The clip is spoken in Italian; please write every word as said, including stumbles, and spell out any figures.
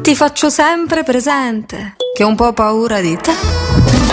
Ti faccio sempre presente che ho un po' paura di te.